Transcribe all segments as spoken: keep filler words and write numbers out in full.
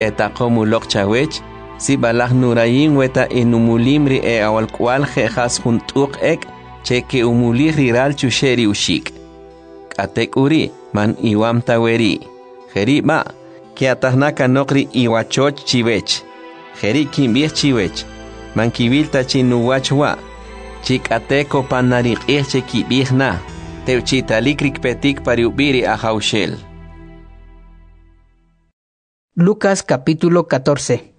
etaqomulok chawech, si balak nurayin weta enumulimri e awalkwal jejas juntuk ek, cheke umuli riral chusheri ushik. Katek uri, man iwam taweri. Jeri ma, que atahnaka nokri iwachoch chivech. Jeri kimbir chivech. Man kibilta chinuwachwa. Chik ateko panarik irche kibirna. Teuchitalikrik petik pariubiri ajaushel. Lucas capítulo catorce.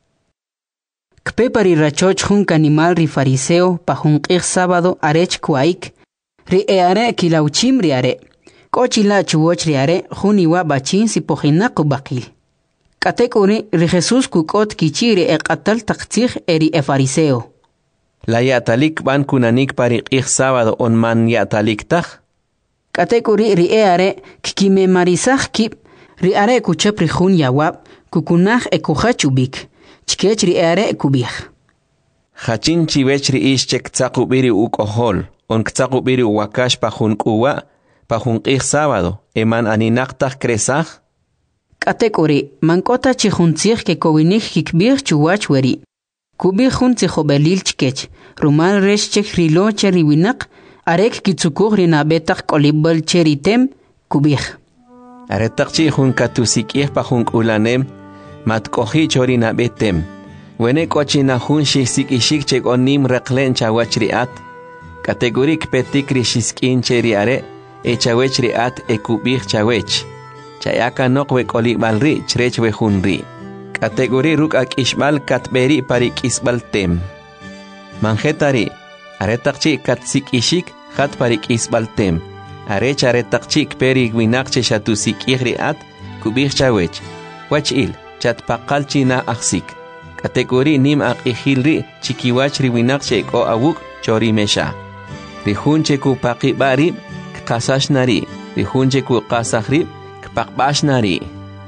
Kpe parirachoch junk animal ri fariseo pa junkir sábado arech kuaik. Ri eare kilauchim ri are. Kochila chuwoch ri are juniwa bachin si pojinaku bakil. Katek uri ri Jesus kukot kichiri e qatal taktsir eri e fariseo. La yatalik ban kunanik parikir sábado on man yatalik tak. Katek uri ri eare kikime marisaj kip. Ri are kuchap ri jun yawab kukunaj e kuchachubik. Chikech ri are kubih. Hachin chivech ri ishchek tsakubiri ukohol. On ktsakubiri wakash pa jun kuwa. Pa junkir sábado, eman aninaktak kresaj? Katek uri, mankota chijuntzir ke kowinik kikbir chuwach weri. Kubir jun tzijobelil chikech, rumal resh chek rilo cheri winak, arek kitsukur rinabetak kolibel cheritem, kubir. Aretak chi jun katusikir pa jun ulanem, matkohi chorinabetem. Wene kochina jun shisik ishik chek onim reklen chawachriat. Kategorik petik rishiskin cheri are, echawech riat ekubir chawech. Chayaka nokwe kolibalri chrech wejunri. Kategori ruk ak ishbal katberi parik isbal tem. Manjetari, aretakchi katsik ishik hat parik isbal tem. Arech aretakchi peri winakche shatusik ihriat kubir chawech. Wachil, chat pakal china aksik. Kategori nim ak ihilri chikiwachri winakche ko awuk chori mesha. Rihunche ku pakibari kasash nari, rihunche ku kasahri, kpakbash nari.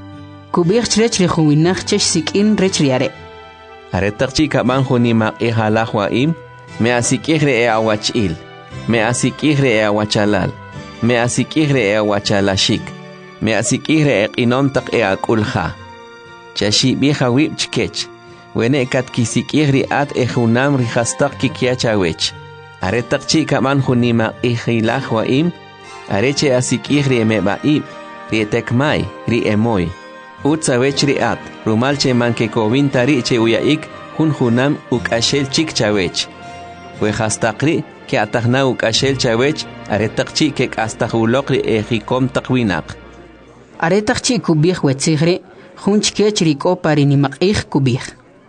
Kubir chrech rihuinach chech sikin rech riare. Aretakchi kabanjo ni mak ehalahwa im, me asikihre e awachil, me asikihre e awachalal, me asikihre e awachalashik, me asikihre e inontak e akulha. Chashi biha wib chkech, wene kat kisikihri at e hunam rihastak kikiachawech. Aretakchi kabanjo ni mak ehilahwa im, areche asikihri me baib, rietek mai, ri emoy. Utsawech riat, rumalche manke kovintari che uyaik, hun hunam ukashel chik chawech. Wehastakri, ke atahna ukashel chawech, aretakchi ke astahulokri ejikom takwinak. Aretakchi kubih wetzigre, hun chkech riko parinimak ik kubih.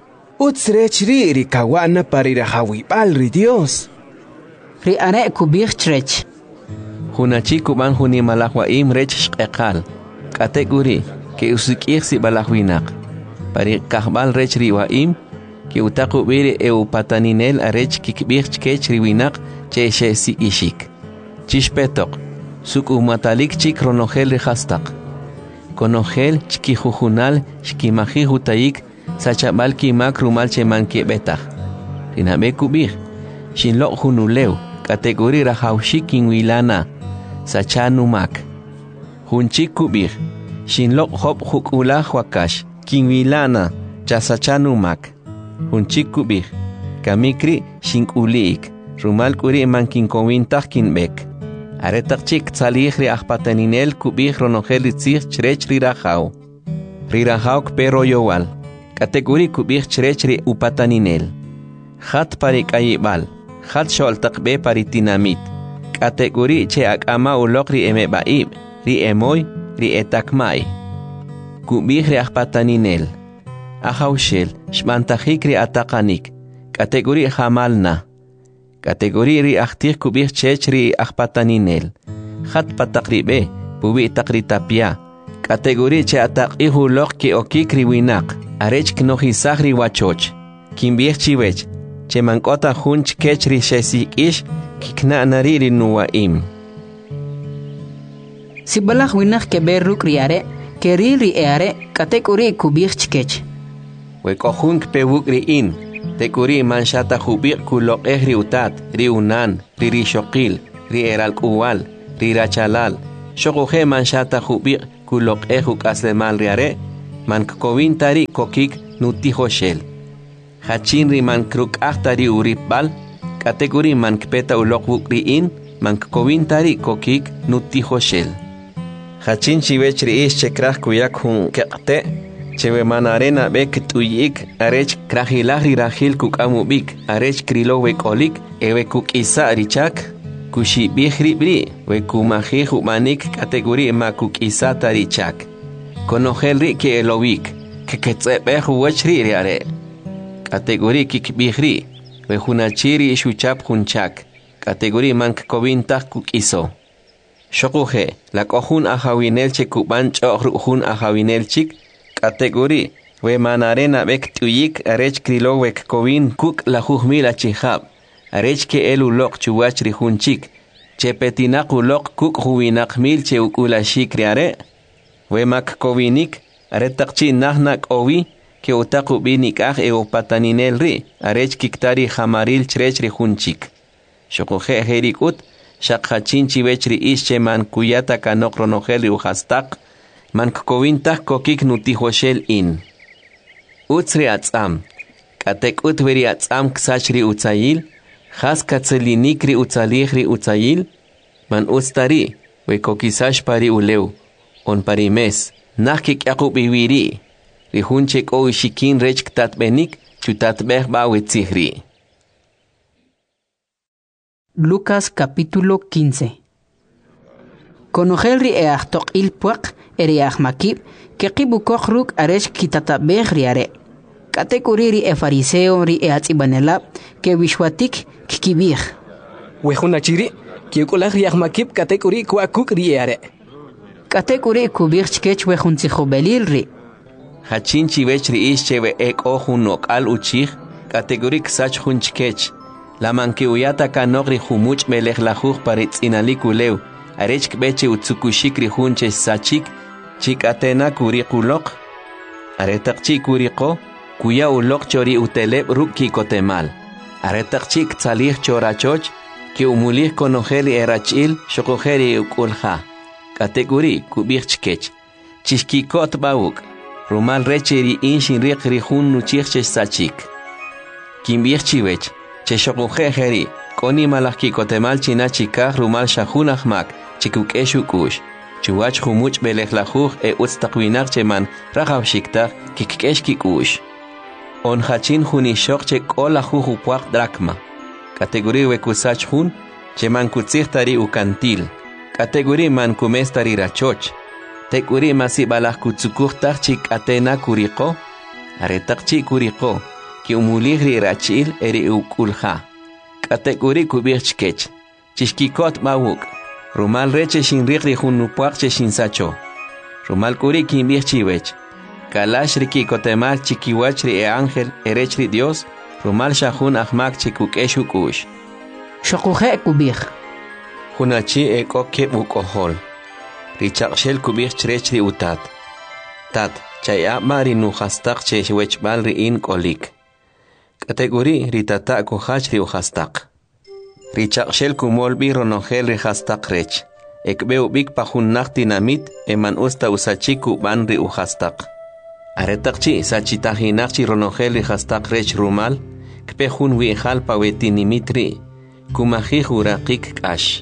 Utsrech ri rikawana parirahawibal ri Dios. Ri are kubih chrech. Hunachi kuban huni malahwaim rech shkekal. Kategori, ke usikir si balahwinak. Pari kahbal rech riwaim, ke utaku biri e upataninel arech kikbir chkech riwinak che she si ishik. Chishpetok, suk umatalik chik ronogel rihastak. Konogel chkijujunal shkimaji hutaik sachabal kimak rumal che manke betach. Rinabe kubir, shinlok hunuleu, kategori rahaushik inwilana. Sachanumak. Hunchik kubir. Shinlok hop hukula wakash. Kinwilana. Chasachanumak. Hunchik kubir. Kamikri shinkulik. Rumal kuri mankinkowintak kinbek. Aretak chik tsalihri ahpataninel kubir ronogel itzir chrech rirahau. Rirahau kpero yowal. Kategori kubir chrech ri upataninel. Hat parik ayibal. Hat sholtakbe paritinamit. Kategori che akama ulok ri eme baib, ri emoy, ri etakmai. Kubih ri akpataninel. Ahaushel, shmantajik ri atakanik. Kategori hamalna. Kategori ri aktir kubih chech ri akpataninel. Hat patakribe, pubi takritapia. Kategori che atakih ulok ke okik ri winak. Arech knohisah ri wachoch. Kimbih chiwech. Che mankota hunch kech ri shesik ish. Kikna nariri nuwaim. Si balah winak ke berruk riare, ke riri eare, kategori kubih chkech. Wekohunk pewuk riin, tekuri manshata hubik kulok eh riutat, riunan, riri shokil, ri eral kuwal, ri rachalal. Shokuhe manshata hubik kulok eh ukaslemal riare, man kovin tari kokik nuti hoshel. Hachin ri man kruk ahtari uripbal, kategori man kpeta ulok wukriin, man kovin tari kokik nuti hoshel. Hachin chivech ri ish chekrah kuyak hun kekte, chewe man arena bek tuyik, arech krahilahri rahil kuk amubik, arech krilo wekolik, ewe kuk isa richak, kushi bihri bri, we kumahi humanik kategori ma kuk isa tarichak. Konohelri ke elowik, ke ketsepe huwachri riare. Kategori kik bihri, we hunachiri shuchap hunchak, kategori mank kovintak kuk iso. Shokuhe, la kohun ahawinel che kuban chohun ahawinel chik, kategori, we manarena bek tuyik arech krilo wek kovin kuk la huhmila chihab, arech ke elu lok chuwachri hunchik, che petinak ulok kuk huwinak mil che ukula shikriare, we mak kovinik, aretakchi nahnak ovi, ke utaku binik ah e opataninel ri, arech kiktari hamaril chrechri hunchik. Shokuhe herikut, Shakachin chivechri ische man kuyata kanok ronoheli uhastak, man kovintak kokik nutihoshel in. Utsri atzam, katek utveri atzam ksachri utzayil, has katzelinikri utzalihri utzayil, man ustari, we kokisash pari uleu, on parimes, nakik yakub iwiri, rihunchek o ishikin rech ktatbenik, chutatbeh bawetzihri. Lucas capítulo quince. Conojelri eachtok ilpuak eriach makib, que kibukok ruk aresh kitatabeh riare. Katekuriri e fariseo ri eatzibanelab, que wishwatik kikibih. Wehunachiri, que ukulach riach makib katekuri kuakuk riare. Katekuri kubich chkech wehunzichobelil ri. Hachin chivech ri ischewe ek ohunok al uchich, kategorik sach hunchkech. La mankiuyata kanogri humuch melech lajuj paritz inalikuleu, arech kbeche utsukushikri hunche sachik, chik atena kurikulok, aretak chik kuriko, kuya ulok chori uteleb ruki kotemal, aretak chik tzalih chorachoch, ki umulih konojeli erachil, shokojeri ukulha, kategori kubich chkech, chishkikot bauk, rumal recheri inshin rikri hun nuchich sachik, kimbich chiwech, Cheshokuje heri, koni malaki kotemal chinachikah rumal shahunahmak, chikukeshu kush. Chuach humuch belechlajuj e utstakwinach cheman, rajav shikta, kikkesh kush. On hachin hunishok che kola jujupuak drakma. Kategori wekusach hun, cheman kutsichtari ukantil. Kategori man kumestari rachoch. Tekuri masibalach kutsukuchtach chik atena kuriko. Aretak chik kuriko. Ki umulihri rachil eri ukulha. Kategori kubirchkech. Chishkikot mawuk. Rumal reche shin rikri hunupuakche shin sacho. Rumal kuri kimbirchiwech. Kalash riki kotemal chikiwachri e ángel erechri Dios. Rumal shahun ahmak chikukeshu kush. Shokuhe kubir. Hunachi e koke ukohol. Richakshel kubir chrechri utat. Tat, chaya mari nuhastak cheshwech balri in kolik. Kategori ritata kohach ri uhastak. Richakshel kumolbi ronogel ri hastak rech. Ekbeu bik pahunnak dinamit eman usta usachiku ban ri uhastak. Aretakchi sachitahinakchi ronogel ri hastak rech rumal, kpehun wihal pawetinimitri, kumahi hurakik kash.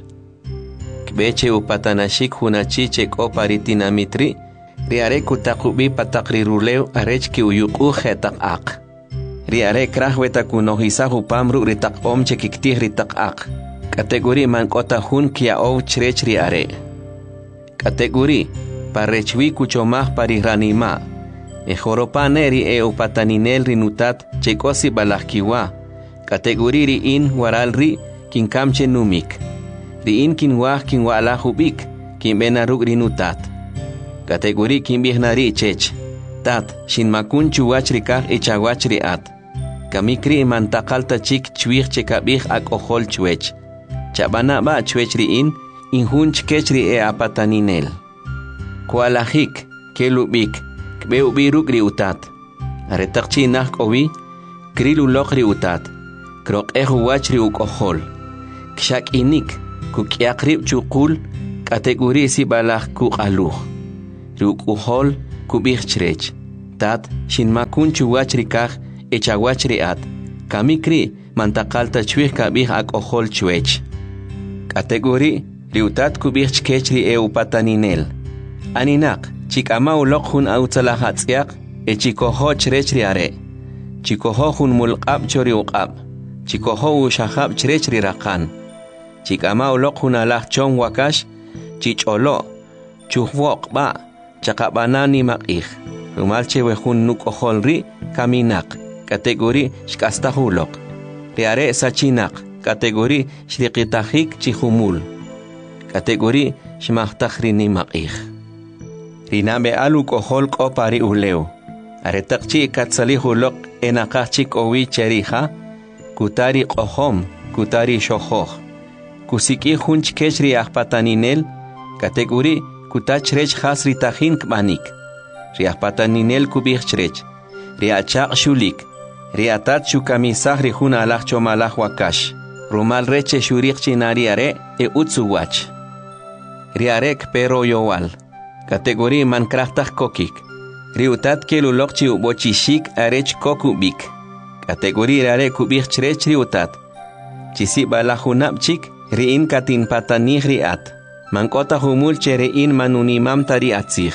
Kbeche upatanashik hunachichek oparitinamitri, riare kutakubi patakri ruleu arech ki uyuku hetak ak. Riare krahweta kunohisahu pamru ritak om chekiktih ritak ak. Kategori man kota hun kia ou chrech riare. Kategori parechwi kuchomah pariranima. E joropaneri e upataninel rinutat chekosi balahkiwa. Kategori ri in waral ri kinkamche numik. Ri in kinwah kinwalahubik kinbenaruk rinutat. Kategori kimbihnari chech. Tat shinmakun chuwachrikah echawachri at. Kamikri mantakalta chik chwich chekabih ak ohol chwech. Chabana ba chwechri in, inhun chkechri e apataninel. Kualahik, kelubik, kbeubiruk ri utat. Aretakchi nak ovi, krilulok ri utat. Krok ehuwachri uk ohol. Kshak inik, kukiakrib chukul, kategori si balah kuk aluh. Ruk uhol, kubih chrech. tat shin makun chuwach rikaj echawach riat kamikri mantakalta chwih kabih ak ojol chwech kategori riutat kubih chkech ri e upataninel aninak chikama uloq hun autzalahatzyak echikoho chrech ri are chikoho hun mulqab chori uqab chikoho ushahab chrech ri raqan chikama uloq hun alah chon wakash chicholo chuhwoq ba chaqabanani maqih rumalche wehun nuk ojol ri kaminak kategori shkastahuloq riare sachinak kategori shriqitahik chihumul kategori shmahtakhrini maqih rinabe aluk ojol qopari uleu aretaqchi katsalihuloq enaqachik owi cheriha kutari qohom kutari shohoh kusiki hunch keshri ahpataninel kategori kutachrech hasri tahin kbanik riahpataninel kubichrech riachaq shulik riatat shukamisah rihun alaj chomalaj wakash rumal reche shuriq chinari are e utsuwach riarek pero yowal kategori mankrahtaj kokik riutat keluloq chi ubochishik arech kokubik kategori riare kubichrech riutat chisi balajunabchik riin katin patanih riat mankota humul cherein manunimam tari atzih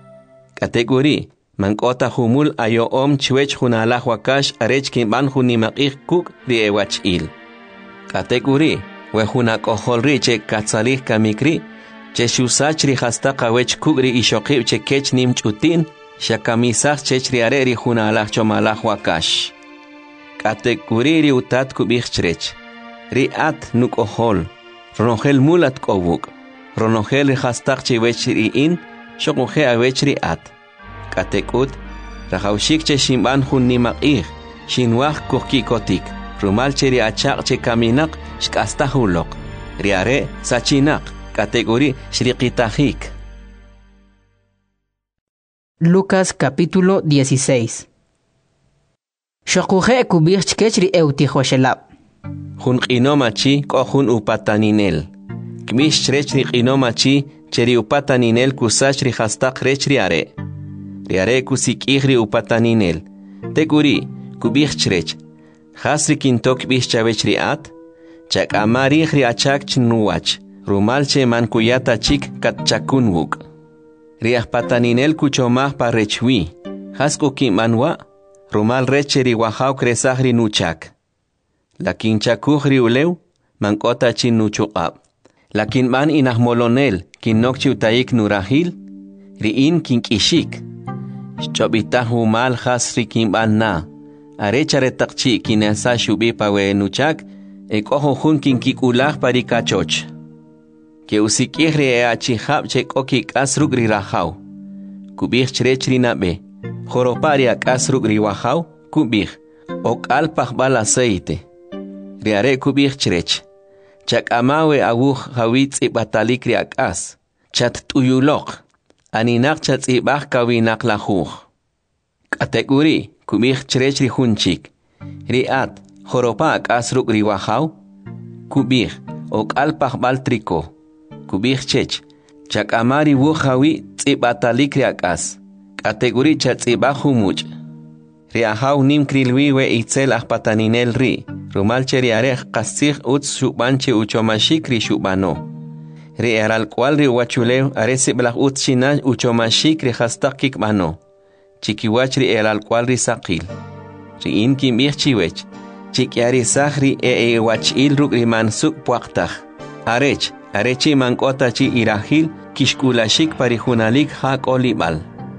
kategori mankota humul ayo om chwech hunalaj wakash arech kimban hunimaqih kuk riewach il kategori wehunak ojol ri che katsalih kamikri che shusach ri hasta qawech kuk ri ishoqib che kech nim chutin shakamisah chech ri are ri hunalaj chomalaj wakash kategori ri utat kubich chrech ri at nuk ojol ronogel mulat kobuk ronogel ri hasta chewech ri in shoquje awech ri at katekut rajawshik che shimban hun nimaqih shinwaj kukikotik rumal che ri achaq che kaminak shkastahuloq riare sachinak kategori shriqitahik. Lucas capítulo dieciséis. Shokuje kubich chkechri eutihoshelab. Hun qinomachi kohun upataninel. Kmish chrechri qinomachi cheri upataninel kusachri hastaq rechri are. Riare kusikihri upataninel. Teguri kubich chrech. Hasri kintok bich chavechri at. Chak amarihri achak chnuwach. Rumalche mankuyata chik katchakunwuk. Riah pataninel kuchomah parechwi. Hasku kimanwa. Rumal recheri wahau kresahri nuchak. Lakin chakuhri uleu. Mankota chin nuchuqab. Lakin man inahmolonel kinokchi utaik nurahil. Riin kinkishik. Chobitahu mal hasri kimban na. Arechare takchi kinasa shubi pawe nuchak. Ekoho hun kinkikulah parikachoch. Que usikihri e achihab chek okik asrugri rahau. Kubih chrechri nabe. Joropari ak asrugri wahau. Kubih. Ok alpah bal aceite. Riare kubih chrech. Chak amawe awuh hawitz ibatalikri ak as. Chat tuyulok. Aninak chat ibah kawinak lahuh. Kategori kubih chrechri hunchik. Riat. Joropa ak asrugri wahau. Kubih. Ok alpah bal triko. Kubih chech, chak amari wuhawi tsibatalik riakas. Kategori chat tsibahumuch. Riahau nim krilwiwe itzel ahpataninel ri. Rumalche riarech kasih uts shubanche uchomashik ri shubano. Ri eral cual ri wachulew aresi blah uts shina uchomashik ri hastakik mano. Chikiwach ri eral cual ri sakil. Ri in kimich chiwech. Chikiari sahri e e wachil ruk ri mansuk puaktah. Arech. Arechi mankota chi irahil kishkulashik parihunalik hak olibal.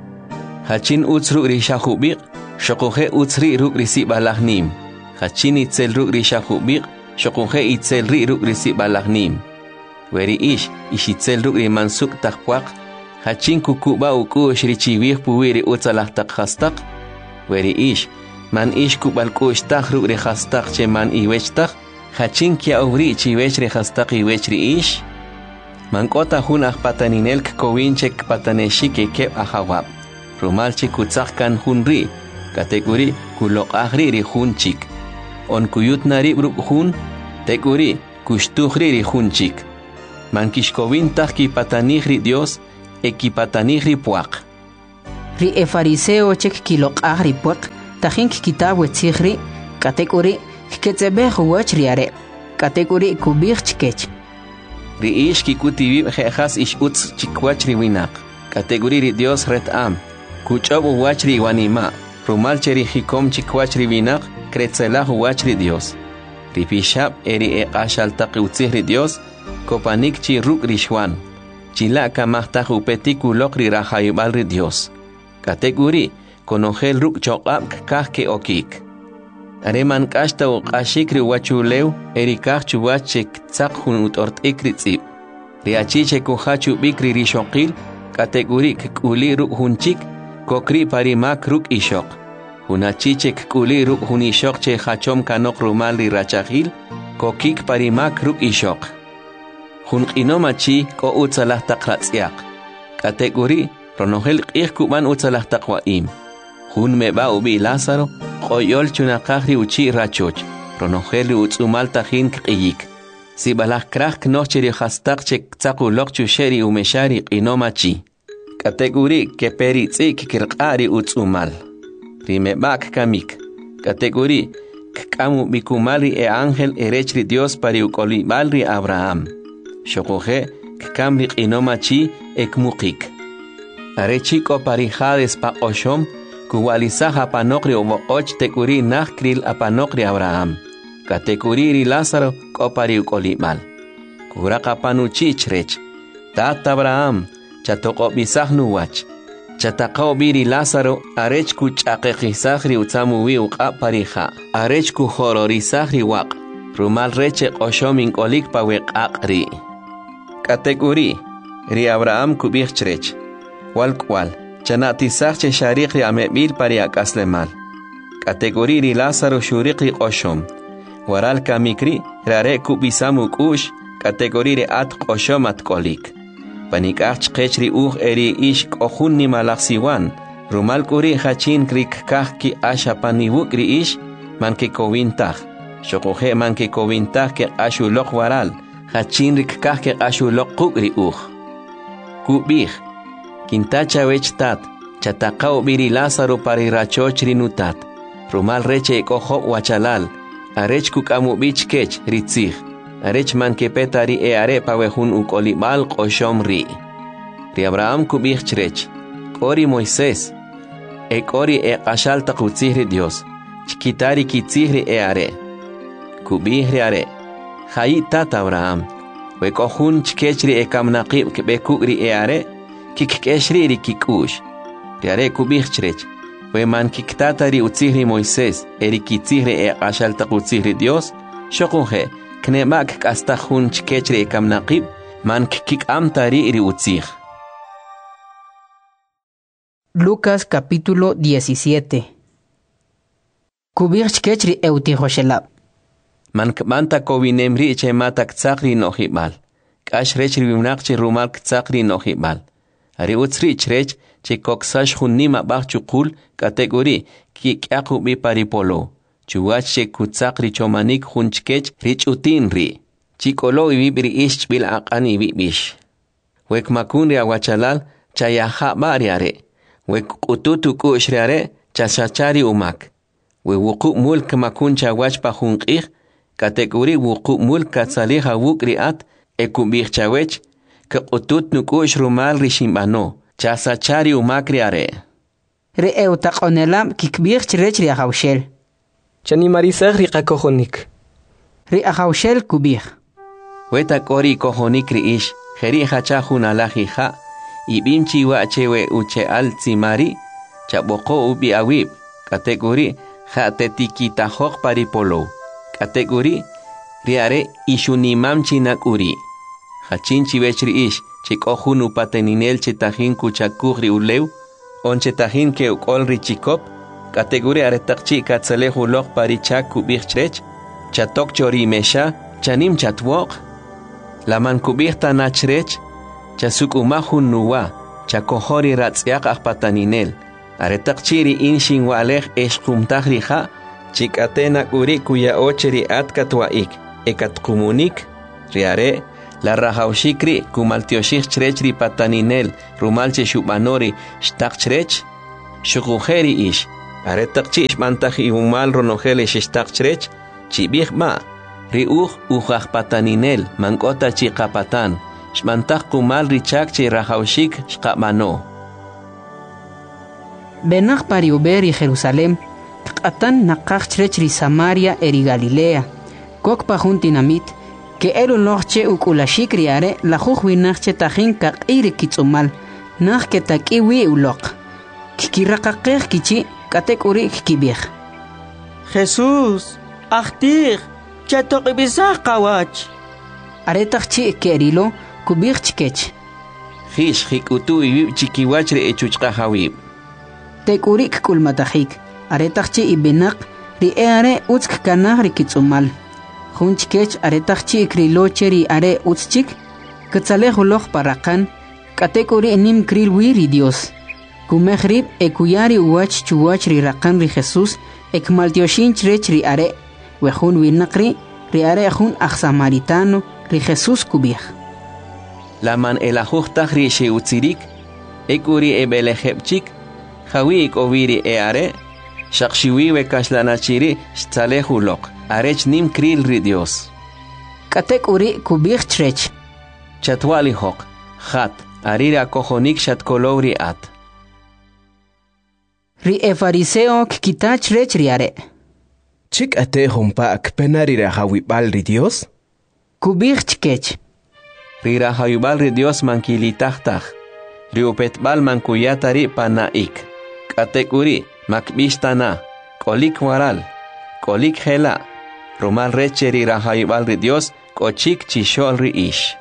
Hachin utsru rishahubik, shokuje utsri ruk risibalahnim. Hachin itzel ruk rishahubik, shokuje itzel ri ruk risibalahnim. Weri ish, ishitzel ruk rimansuk takpuak, hachin kukuba ukush richiwih puwiri utsalah takhastak. Weri ish, man ish kubalkush tak ruk rihastak che man iwechtak. Hachin kia uri chiwech rehastak iwech ri ish. Mankota hun ahpataninel kowinchek pataneshike kep ahawab. Rumalchi kutzakkan hun ri. Kategori kulok ahri ri hun chik. On kuyut nari bruk hun. Teguri kushtuhri ri hun chik. Mankishkovin tahki patanihri Dios. Ekipatanihri puak. ri e fariseo chek kilok agri puak tajin kitab wetzigri kategori ketzebe huach riare kategori kubir chkech ri ish kikutibi khas ish uts chikwach ri winak kategori ri Dios ret am kuchob wach ri wanima rumal cheri hikom chikwach ri winak kretzela wach ri Dios ri pishab eri e qashal taqi ri Dios kopanik chi ruk rishwan chila kamahta upetiku lokri rahayubal ri Dios kategori konongel ruk chokab kahke okik areman kashta o qashikri wachuleu erikach chuwachek tsakhun utort ikritsi riachiche kohachu bikri rishokil kategori kuli ruk hunchik kokri parimak ruk ishok hunachiche kuli ruk hunishok che hachom kanok rumal ri rachahil kokik parimak ruk ishok hun qinomachi ko utsalah taqratsiaq kategori ronogel qihkuban utsalah taqwaim hun meba ubi Lázaro qoyol chunaqahri uchi rachoch ronogel utsumal tajin qiyik sibalah krah nocheri khastaq chek tsaqu loqchu sheri umeshari qinomachi kategori ke peritsi kirqari utsumal rimebak kamik kategori kamu bikumali e ángel erechri Dios pari ukolibalri Abraham shokoje kamri qinomachi ekmuqik arechiko parijades pa oshom kuwalisaha panokri omoch tekuri nakril apanokri Abraham kategori Lázaro kopari ukolibal kuraka panuchi chrech tat Abraham chatoko bisahnu wach chataqo biri Lázaro arech ku chaqeqisahri utsamuwi uqa parija arech ku hororisahri waq rumal reche oshomin kolik paweqaqri kategori ri Abraham kubih chrech wal kwal chanatisah che shariqri amebil pari akaslemal kategori ri Lázaro shuriqi qoshom waral kamikri rare kubisamu kush kategori ri at qoshom at kolik panikach qechri uh eri ish qohunni malaxiwan rumal kuri hachin krik kahki asha paniwukri ish manke kowintah shokoje manke kowintah ke ashu lok waral hachin rik kahke ashu lok kukri uh kubih kintacha wechtat chataqao biri Lázaro pari rachochri nutat rumal reche koho wachalal arech kukamu bich kech ritzih arech manke petari e are pawehun ukolibal qoshom ri ri Abraham kubih chrech kori Moisés e kori e qashal taqutzihri Dios chkitari kitzihri e are kubih ri are hayi tat Abraham we kohun chkechri e kamnaqib kebe kugri e are kikeshri ri kikush ri are kubih chrech we man kiktatari utzihri Moisés eri kitzihri e qashal taqutzihri Dios shokunje knemak hasta hun chkechri kamnaqib man kik amtari iri utzih. Lucas capítulo diecisiete. Kubir chkechri eutihoshelab. Man kmanta kovinemri che matak tsakri nohibal. Kash rechri vimnaqchi rumal tsakri nohibal. Ari utzri chrech che koksash hunnima bachukul kategori ki kyaku bi paripolo. Chuache kutsakri chomanik hunchkech rich utinri. Chikolo ibibri ish bil aqani bibish. Wek makunri awachalal chayaha bariare. Wek ututu kushriare chashachari umak. We wuku mulk makuncha wachpa hunqih. Kategori wuku mulk katsaliha wukriat ekubih chawech. Ke utut nukush rumal rishimbano. Chasachari umakriare. Re eutaqonelam kikbih chirechri ahawshel. Chani marisah riqa kohonik. Ri ahawshel kubih. Weta kori kohonik ri ish. Jeri hachahun alahija. Ibimchi wachewe uche al tsimari. Chaboko ubi awib. Kategori jatetikita hok paripolo. Kategori riare ishunimam chinakuri. Hachinchi vechri ish. Chikohun upateninel chetahin kuchakuri uleu. On chetahin ke ukolri chikop. Kategori aretakchi katsalehu lok parichak kubih chrech. Chatok chori mesha. Chanim chatwok. Laman kubih tanachrech. Chasuk umahun nuwa. Chakohori ratsiak akpataninel. Aretakchiri inshin walech eshkumtahrija. Chikatena uri kuya ocheri atkatwaik. Ekatkumunik. Riare. La rajaushikri kumaltioshik chrechri pataninel. Rumalche shubanori. Shtak chrech. Shukujeri ish. Aretak chi ishmantach iumal ronogele shishtak chrech. Chibich ma. Riuj ujaj pataninel. Mankota chi kapatan. Shmantach kumal richak chi rajaushik shkapmano. Benach pari uber y Jerusalem. Atan nakach chrech ri Samaria eri Galilea. Kok pajuntinamit. Que elu noche ukulashik riare la jujwinachche tajin kak iri kitsumal. Nach que takiwi ulok. Kikirakakeh kichi katek uri kibih. Jesús, achtir, chatok ibisah kawach. Aretach chi kerilo kubih chikech. Hish hikutu ibib chikiwachre echuchka hawib. Tek uri kulmatahik. Aretach chi ibinak ri eare utsk kanah ri kitsumal. Junchkech aretach chi krilo cheri are utschik. Katzale huloch parakan. Katekuri nim kril wiri Dios. Kumehrib ekuyari uwach chuwach ri rakan ri Jesús. Ek maltioshin chrech ri are. Wejun winakri ri are jun ach samaritano ri Jesús kubih. Laman elajuchtach ri sheutzirik. Ekuri ebelejepchik. Jawi ik oviri e are. Shakshiwi we kashlanachiri shtzale hulok. Arech nim kril ri Dios. Katek uri kubih chrech. Chatwali hok. Hat. Arira kojonik shatkolowri at. Ri e fariseo kikita chrech ri are. Chik ate humpa akpenari rahawibal ri Dios? Kubih chkech. Ri rahawibal ri Dios mankilitahtach. Ri upetbal mankuyatari panaik. Katek uri makbishtana. Kolik waral. Kolik hela. Romal recheri rahawibal ri Dios kochik chishol ri ish.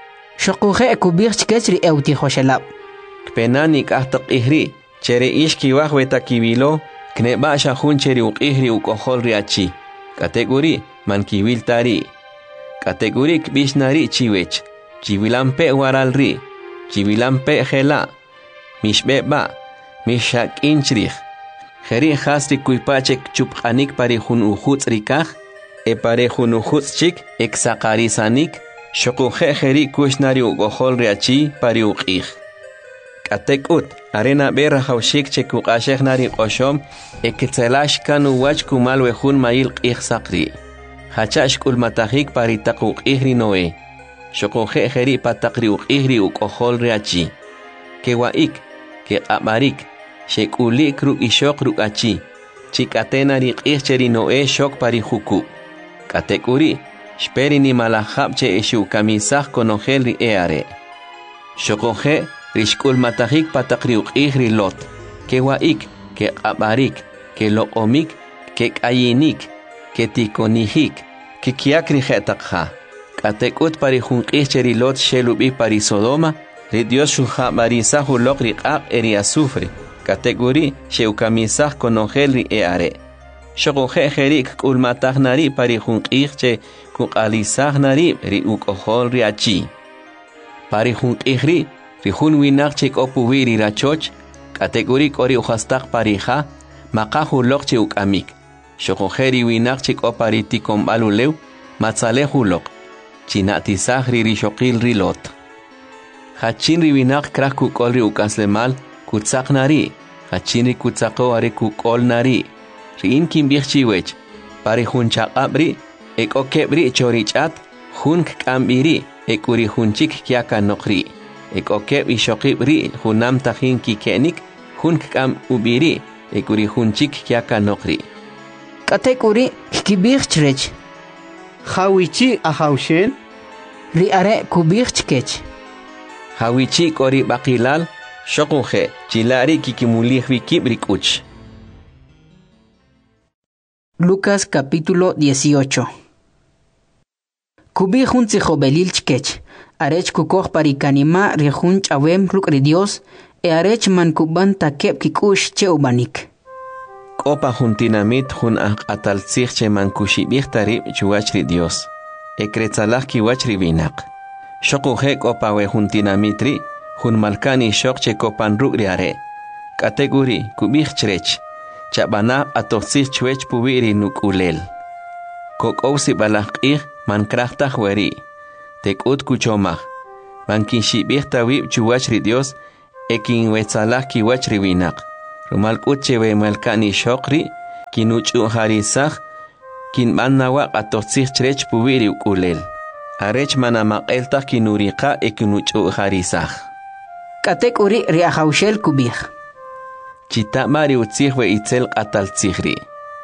Shokuje kubih chkech ri euti hoshelab. Kpenanik ahtok ihri. Chere ish kiwah weta kibilo. Kneba shahun cheri uk ihri ukohol ri achi. Kategori man kiwil tari. Kategori kbishnari chiwech. Chiwilampe waral ri. Chiwilampe hela. Mishbeba. Mishak inchrich. Jeri hasri kuipachek chuphanik pari hun uhuts rikach. E pare hun uhuts chik. Eksakarisanik. Shokuje jeri kushnari ukohol ri achi pari uk ih. Katek ut, arena berra haushik chekuk ashek nari qoshom, eketzelash kanu wach kumal wehun mail qih sakri. Hachash kul matahik paritakuk ihri noe. Shokoje jeri patakri uk ihri uk ohol reachi. Kewaik, ke abarik, shekulik ruk ishok ruk achi. Chikatena rik ihcheri noe shok pari huku. Katek uri, shperi ni malahab che eshu kamisah konogel ri eare. Shokoje, Rishkul matahik patakriuk ihri lot. Ke waik, ke abarik, ke loomik, ke kayinik, ke tikonihik, ke kiakri hetakha. Katekut pari junqihcheri lot shelubi pari Sodoma, ri Dios shuha marisa hulok riqaq eri azufre. Kategori sheukamisah konogel ri eare. Shokoje jerik kul matahnari pari junqihche kukalisah nari ri ukohol ri achi. Pari junqihri Rihun winak chik opuwiri rachoch, kategori kori uhastak parija, makahu lok chik amik. Shokojeri winak chik opariti kombalulew, matzale hulok, chinatisah riri shokil rilot. Hachin riwinak krak kukol ri ukaslemal, kutsak nari, hachin ri kutsako ari kukol nari. Rin kimbich chiwech, pari hun chakabri, ek okebri chorichat, hun kambiri, ek uri hunchik kiaka nokri. Ek okeb ishokib ri hunam tahin kikenik hun kam ubiri ekuri hunchik kiaka nokri. Katek uri kibih chrech. Hawichi ahawshen. Ri are kubih chkech. Hawichi kori bakilal shokuje chilari kikimulih wikib rikuch. Lucas capítulo dieciocho. Kubih hun tzijobelil chkech. Arech kukoh parikanima rihun chawem ruk ri Dios e arech man kuban takep kikush che ubanik. Kopa juntinamit hun ataltzich che man kushibih tarib chuwach ri Dios. E kretzalach kiwach ri binak. Shokuje kopa we juntinamitri hun malkani shok che kopan ruk ri are. Kategori kubih chrech. Chabana atotzich chwech puwiri nuk ulel. Kokowsi balach ih man krachtach weri. Tekut kuchomach. Mankin shibih tawib chuwach ri Dios, ekin wetzalah kiwach ri winak. rumal kuche we malkani shokri kinuchu harisaj kin bannawa qatotsij chrech puwiri ukulel arech mana maqelta kinuriqa ekinuchu harisaj katek uri riahaushel kubij chita mari utzij we itzel qataltzijri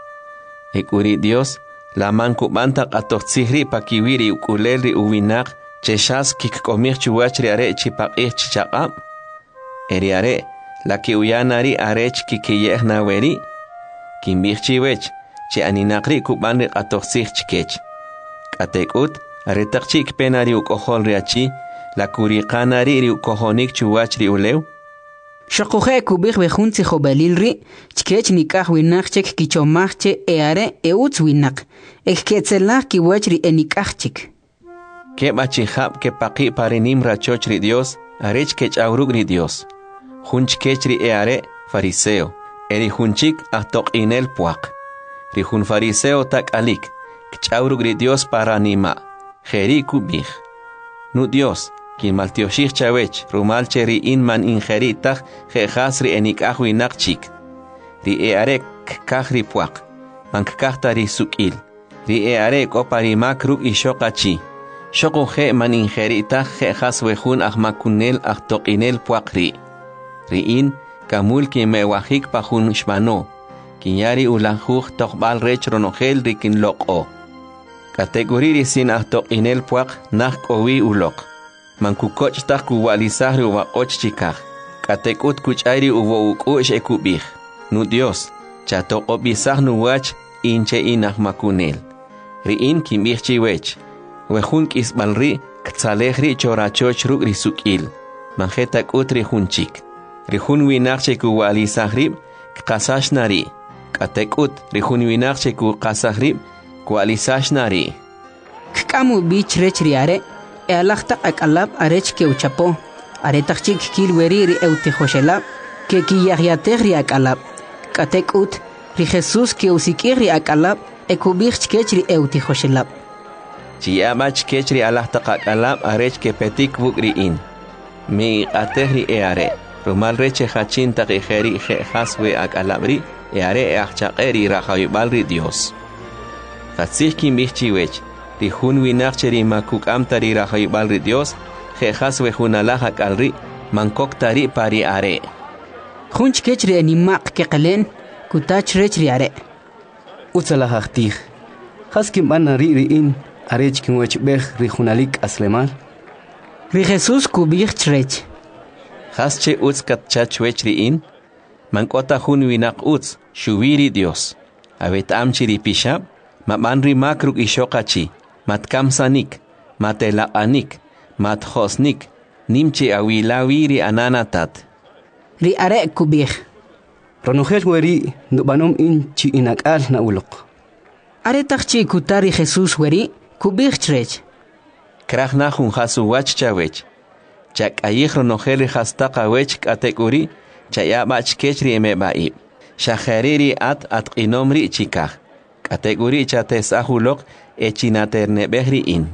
ekuri Dios la manku banta qatotzijri pakiwiri ukulel ri uwinaq cheshas kikkomij chuwachri are chipaqij chichaqab eri are la que uyanari arech kikiyeh naweri kimbij chiwech chi aninaqri kubanri qatoxsij chikech katekut aretaqchi penari ukohol riachi la kuriqanari ri ukohonik chuwachri ulew Shaqoje kubij bejunzi jobalilri chikech nikaj winaqchek kichomajche eare eutz winaq ekketzela kiwachri enikajchik kebachijab ke paqi parinim rachochri Dios arech kech aurugri Dios Hunch kechri eare fariseo, eri hunchik ahtok inel puak. Ri hun fariseo tak alik, kchaurugri Dios para nima, jeri kubij. Nu Dios, kin maltioshich chawech, rumal cheri in man ingeri tak, jejasri enik ahuinak chik. Ri eare kakri puak, man kaktari sukil. Ri eare kopari makruk ishokachi. Shoko je man ingeri tak, jejas wehun ahmakunel ahtok inel puak ri. Riin kamul ki mewahik pahun shmano kinyari ulahuj tokbal rech ronogel rikin loko kategori sin ahtok inel puak nah kowi ulok mankukoch tak kuwalisahri uwakoch chikaj katekut kuchairi uwo ukush ekubij nu Dios chatok obisah nuwach inche inah makunel riin kimbij chiwech wehun kisbalri ktzalejri chorachoch ruk risukil manjetak utri hunchik Rihun winaqche ku wali sahrib qasashnari katekut rihun winaqche ku qasahrib wali sashnari Kamu bich rech riare e alaqta akalab arech ke uchapo aretachik kilweri ri eutihoshelab ke kiyahyateh ri akalab katekut ri Jesus ke usikir ri akalab e kubich kech ri eutihoshelab Chiamach kech ri alaqta akalab arech ke petik bukriin mi ateh ri eare Rumal reche hachin taqijeri jehaswe akalabri eare achaqeri rajawibalri Dios. Hatzih kimbij chiwech, rihun winaqcheri makuk amtari rajawibalri Dios, jehaswe junalaj akalri, mankoktari pari are. Junch kechri animaq keqelen, kutach rechri are. Utzala hachtij, haskim bana ri riin, arech kinwech bej rihunalik aslemal. Ri Jesus kubij chrech. Hasche utz katchachwechri in, mankota hun winak utz, shuwiri Dios. Avet amchiri pishab, mamanri makruk ishokachi, matkamsanik, matelaanik, mathosnik, nimchi awilawiri ananatat. Ri are kubij. Ronogel weri, nubanom in chi inakal na ulok. Are takchi kutari Jesus weri, kubij chrech. Krach nahun hasu wach chawech. Chak ayih ronogeli hastaqa wech katekuri, chayabach kechri emebaib. Shahariri at at inomri chikaj. Katekuri chates ahulok echinaternebehri in.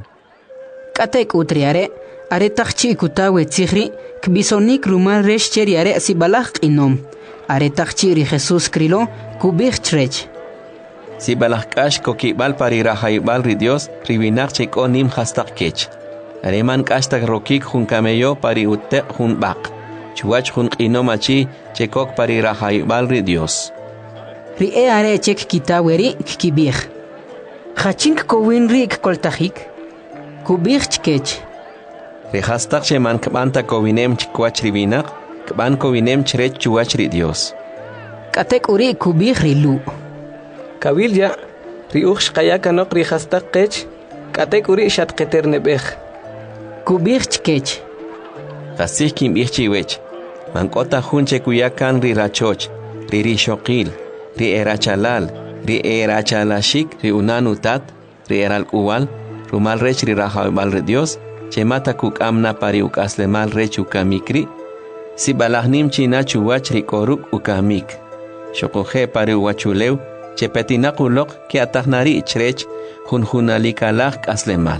Katek utriare, are takchi kutawe tzihri, kbisonik rumal resh cheriare sibalach inom. Are takchi ri Jesus krilo, kubich trech. Sibalach kash kokibal pari rahaibal ri Dios, ribinak cheko nim hastak kech. Areman kastak rokik hun kameyo pari utek hun bak. Chuach hun inomachi chekok pari rahaibal ri Dios. Ri e are chek kitaweri kibich. Hachink kowin rik koltahik. Kubich chkech. Ri hastak sheman kbanta kowinem chikwach ribinak, kban kowinem chrech chuach ri Dios. Katek uri kubich rilu. Kabilya, ri uch kayakanok ri hastak kech, katek uri shat keternebech. Kubich chkech. Kasih kim ichiwech. Mankota hunche kuyakan ri rachoch, ri rishokil, ri erachalal, ri erachalashik, ri unanutat, ri eral uwal, rumal rech ri rahaibal ri Dios, chemata kuk amna pari ukaslemal rech ukamikri, si balahnim china chuwach ri koruk ukamik. Shokoje pari uwachulew, chepetinakulok ki atahnari chrech, hunjunalikalak aslemal.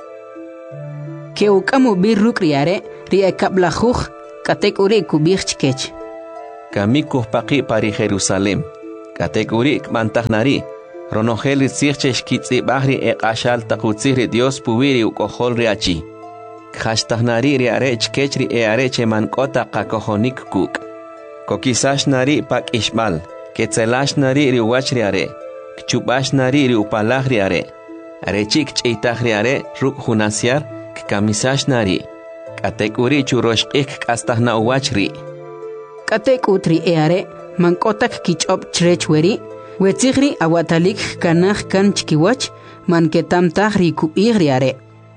Que ukamu birruk riare, ri ekablajuj, katek uri kubich chkech. Kamikuh paqi pari Jerusalem. Katekuri kmantahnari. Ronogel tzirchesh kitzi bahri e qashal taqutziri Dios puwiri ukohol riachi. Khashtahnari riare chkechri e areche mankota qakohonik kuk. Kokisash nari pak ishmal. Ketzelash nari riwach riare. Kchubash nari riupalach riare. Arechik ch'itach riare ruk hunasiar kamisash nari. Katekuri churoshqik kastahna uwachri. Katekutri eare mankotak kichop chrechweri. Wetzigri awatalik kanach kan chikiwach manketam tahri kuigri are.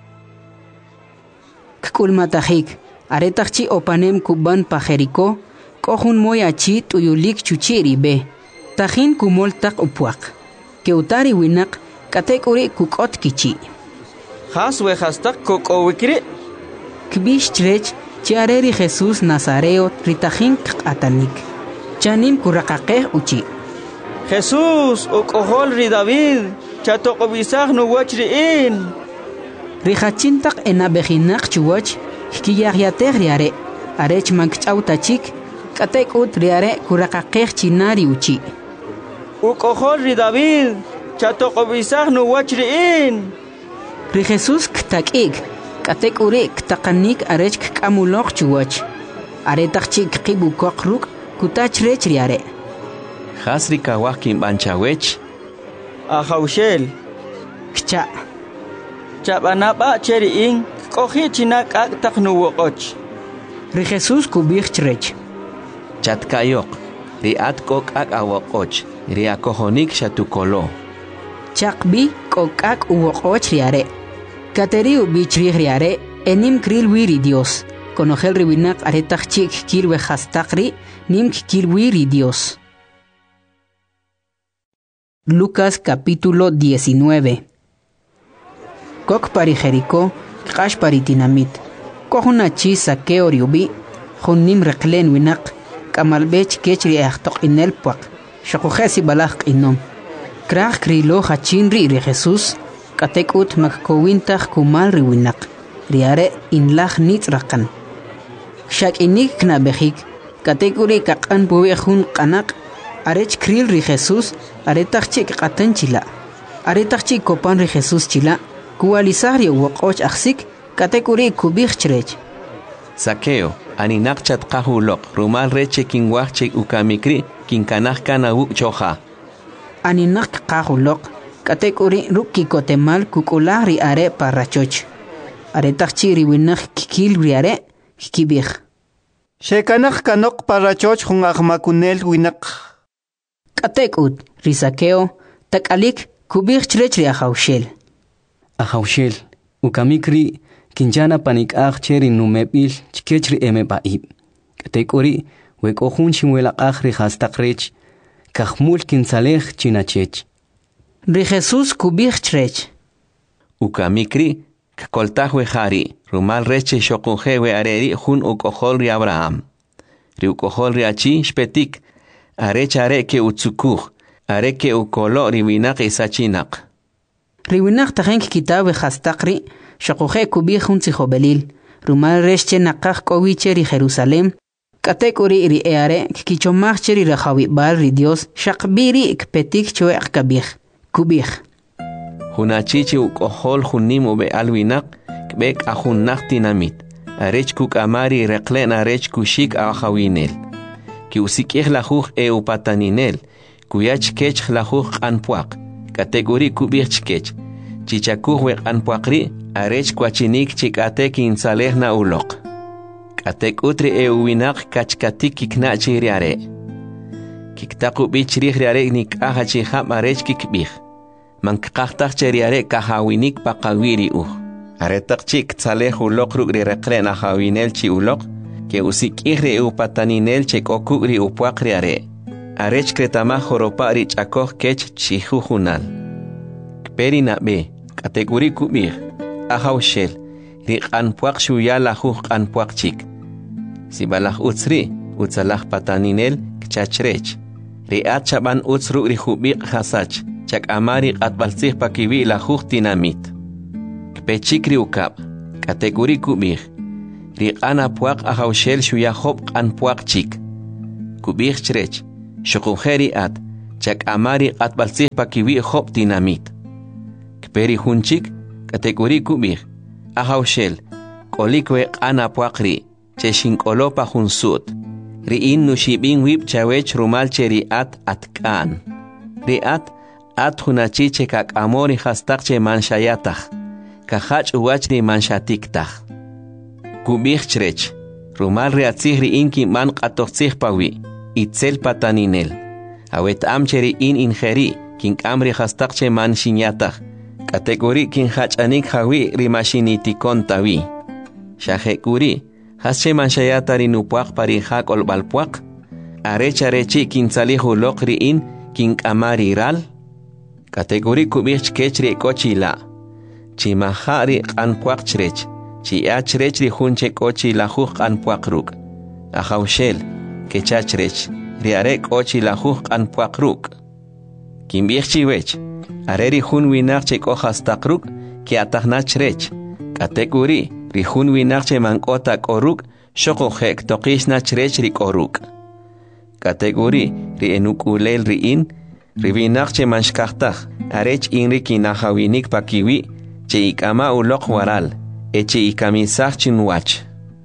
Kkulmatahik aretachchi opanem kuban pajeriko kohun moyachi tuyulik chuchiri be. Tahin kumoltak upuak. Keutari winak katekuri kukot kichi. Haswe hastak kokowikri. Kbish chrech chiareri Jesús Nazareo ritahin atanik. Chanim kurakakeh uchi. Jesús, okohol ri David, chatokobisag no wachriin. Rihachintak enabejinak chuwach, hkiyagyateg riare, arech mankchautachik, katekut riare kurakakeh chinari uchi. Okohol ri David, chatokobisag no wachriin. Ri Jesús ktakig, katekuri ktakanik arech kkamulok chuwach. Aretachik kibukokruk kutachrech riare. Hasri kawakin banchawech. Ahaushel. Kcha. Chabanapa cheriin, kohi chinak ak taknuwokoch. Ri Jesús kubich chrech. Chatkayok. Riat kok ak awokoch. Riakohonik shatukolo. Chakbi kok ak uwokoch riare. Kateri ubichri riare, enim kril wiri Dios. Konogel riwinak aretachik kirwe hastakri, nim kirwiri Dios. Lucas capítulo diecinueve. Kok pari Jericó, kash pari Tinamit. Kohunachi Saqueo riubi, hunnim reklen winak, kamalbech kechri achtok inel puak, shakujesi balak inom. Krach krilo hachinri ri Jesús, katekut makkowintach kumal riwinak, riare inlach nitzrakan. Shak inik knabehik, katekuri kakan buwehun kanak, arech kril ri Jesús, aretachik qatan chila. Aretachik kopan ri Jesús chila, kualisario wokoch aksik, katekuri kubich chrech. Saqueo, aninak chatqahulok, rumal reche kinwachche ukamikri, kinkanach kana uk choja. Aninak qahulok, katekuri ruki kotemal kukulari are parachoch. Aretachik riwinak kikil riare, kikibich. Shekanak kanok parachoch hun agmakunel winak. Katekut, Risaqueo, takalik, kubich chrechri ahaushel. Ahaushel, ukamikri, kinjana panik ach cheri numebil, chkechri eme baib. Katekuri, wekohun chimwela achri hastakrech, kahmul kinsalech chinachech. Ri Jesús kubich chrech. Ukamikri, kkoltahwe hari, rumal reche shokunjewe areri hun ukohol ri Abraham. Ri ukohol ri achi shpetik, Arech are ke utsukuch, are ke ukolo riwinak isachinak. Riwinak tahenk kitabe hastakri, shakuhe kubich hunzijo belil, rumal resche nakach kowiche ri Jerusalem, katekuri ri eare, kichomach ri rajawi bal ri Dios, shakbiri ikpetik choek kabich, kubich. Hunachichi ukohol hunimu be alwinak, kbek ahunnak tinamit, arech kuk amari reklen arech kushik ahawinel. Ki usikih lajuj e upataninel, kuyach kech lajuj anpuak, kategori kubich kech, chichakuj wek anpuakri, arech kwachinik chikate kinsaleh na ulok. Katek utri e uwinak kachkatik kiknachi riare. Kiktaku bichrih riare nik aha chiham arech kikbih. Mankaktak cheriare kahawinik pakawiri uh. Aretak chik tsaleh ulok rugri reklen ahawinel chi ulok, que usikihri upataninel chek okugri upuakri are. Arech kretama joropari chakoj kech chihujunal. Kperi na be, kategori kubir, ahaushel, rik anpuak shuya lajuj anpuak chik. Si balaj utsri, utsalaj pataninel kchachrech. Riat chaban utsru rihubik hasach, chak amari atbalsih pakiwi lajuj tinamit. Kpechikri ukab, kategori kubir, Riqana puak ahaushel shuya hop an puak chik. kubih chrech shukujeri at chak amari at balsih pakiwi hop dinamit kperi hunchik kategori kubih ahawshel kolikwe ana puakri cheshin kolopa hunsut riin nushibin wip chawech rumal cheri at atkan riat at hunachiche kak amori hastakche manshayatach kahach uwachri manshatiktaj kubih chrech rumal reatzih riin ki man qatotzih pawi itzel pataninel awet amcheri in ingeri kin amri hastakche man shinyatach kategori kin hachanik hawi rimashinitikon tawi shahekuri hasche manshayatari nupuak pari hak olbalpuak arecharechi kin salihu lokri in kin amari ral kategori kubih chkechri kochila chimahari anpuak chrech chi achrech ri hunche kochi la huk anpuak ruk ahawshel kechachrech ri are kochi la huk anpuak ruk kimbih chiwech are ri hun winak che kohas takruk ki atahna chrech kategori ri hun winak che mankota koruk shoko hek tokishna chrech ri koruk kategori ri enukulel ri in ri winak che manshkahtach arech inri kinahawinik pakiwi che ikama ulok waral eche ikamisach chinwach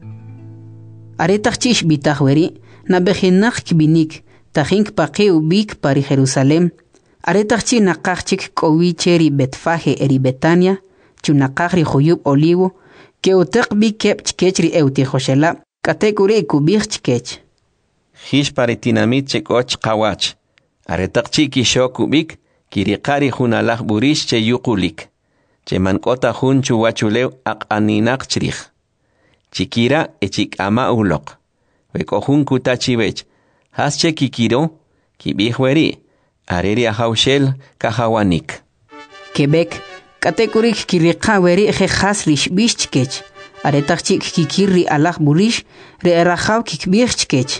aretach chish bitahweri na behinach kibinik tahink paqi ubik pari Jerusalem aretach chi naqachik kowi cheri betfaje eri Betania chunaqachri huyub olivo que uteq bi kep chkechri euti joshela kategori kubich chkech hish pari tinamit chekoch qawach aretach chi kisho kubik kiriqari hunalaj burish che yuqulik che mankota hun chuwachuleu aqaninak chrij chikira echik ama ulok weko hun kutachibech hasche kikiro kibihweri areri ahawshel kahawanik Quebec kategorik kiriqaweri je hasrish bishchkech aretachik kikiri alaj burish re erahaw kikbihchkech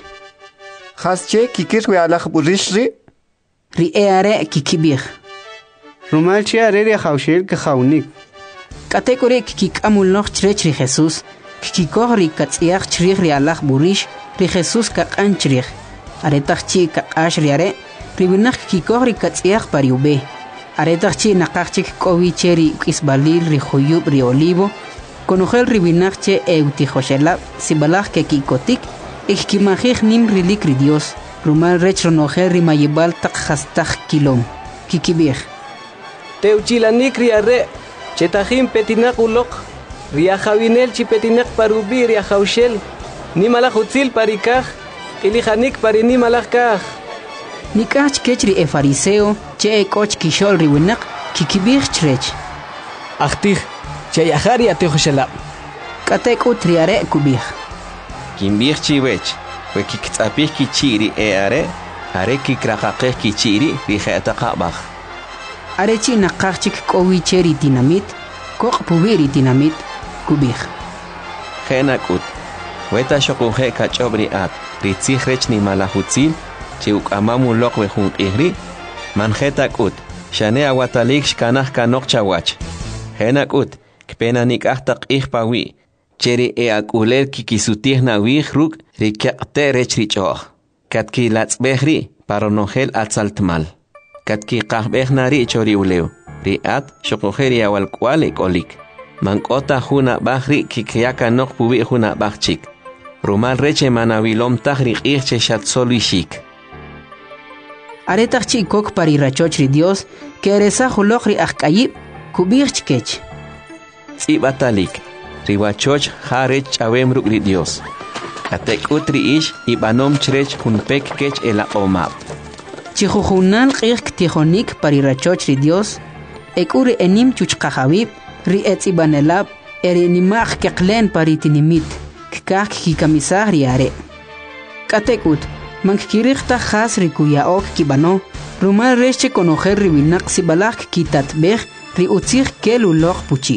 hasche kikirwe alaj burish ri ri eare kikibih rumal chi areri ahawshel kahawnik kategorik kikamul noch chrech ri Jesus kikikohri katsiach chrich ri alaj burish ri Jesus kaqan chrich aretachchi kaqash ri are ribinak kikohri katsiach pariube aretachchi naqachik kovicheri kisbalil ri huyub ri olivo konojel ribinakche euti joshela sibalaj ke kikotik ikimajij nim rilik ri Dios rumal rech ronojel ri mayibal tak hastaj kilom kikibih teuchilanik ri are chetajim petinak ulok ri ajawinel chi petinak parubi ri ajawshel nimalaj utzil parikaj ilijanik pari nimalaj kaj nikach kechri e fariseo che e koch kishol riwinak kikibih chrech achtij che yahari atojoshela katek utriare kubih kimbih chiwech we kiktsapih kichiri e are are kikraqaqih kichiri ri khataqabah arechi naqachik kowicheri dinamit koq pubiri dinamit kubih khenakut weta shoquje kachobri at ritzi rech ni malahutzil chiuk amamu lok we jun ihri manjetakut shane awatalik shkanaj kanok chawach henakut kpena nikahtaq ihpawi cheri e akuler kikisutih nawih ruk rikaqte rech richoh katki latzbehri paronogel atzaltmal katki qahbehnari chori uleu riat shoqojeri awal kwale kolik mankota juna bahri kikyaka nok pubi juna bahchik rumal reche manavilom tahri irche shatsolishik aretachchi kok pari rachochri Dios que eresa julokri akayib kubirchkech tsibatalik riwachoch harech chawem rukri Dios katek utri ish ibanom chrech hunpek kech ela omab chijujunal qih tijonik pari rachochri Dios ekuri enim chuchqahabib ri etzibanelab erinimaj keqlen pari tinimit kak kikamisah riare katekut mankirikta khasri kuyaok kibano rumal reche conojer ribinak sibalak kitatbeh ri utzig kelulok puchi.